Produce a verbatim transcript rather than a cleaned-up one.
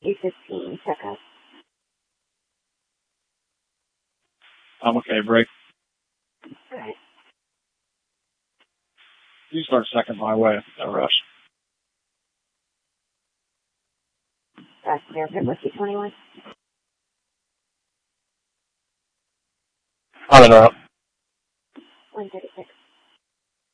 eight fifteen, check up. I'm okay, break. Alright. You start second my way, no rush. That's clear, pit whiskey twenty-one. On and up.